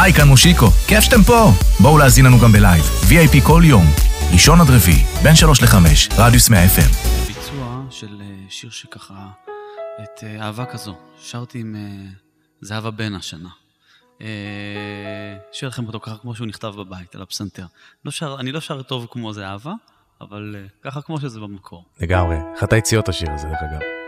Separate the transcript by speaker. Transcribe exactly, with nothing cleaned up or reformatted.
Speaker 1: היי, כאן מושיקו, כיף שאתם פה. בואו להזין לנו גם בלייב, וי איי פי כל יום, ראשון עד רביעי, בין שלוש לחמש, רדיוס מאה אף אם.
Speaker 2: ביצוע של שיר שככה, את אהבה כזו, שרתי עם זהבה בן השנה. שיר לכם אותו ככה כמו שהוא נכתב בבית, על הפסנתר. לא שר, אני לא שר טוב כמו זהבה, אבל ככה כמו שזה במקור.
Speaker 3: לגמרי, אחת היציאות השיר הזה דרך אגב.